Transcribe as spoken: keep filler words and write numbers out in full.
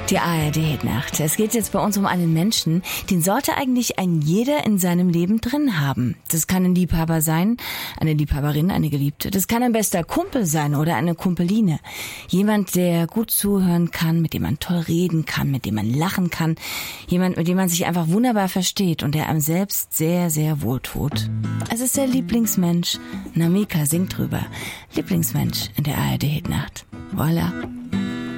Die A R D-Hitnacht. Es geht jetzt bei uns um einen Menschen, den sollte eigentlich ein jeder in seinem Leben drin haben. Das kann ein Liebhaber sein, eine Liebhaberin, eine Geliebte. Das kann ein bester Kumpel sein oder eine Kumpeline. Jemand, der gut zuhören kann, mit dem man toll reden kann, mit dem man lachen kann. Jemand, mit dem man sich einfach wunderbar versteht und der einem selbst sehr, sehr wohltut. Es ist der Lieblingsmensch. Namika singt drüber. Lieblingsmensch in der A R D-Hitnacht. Voilà.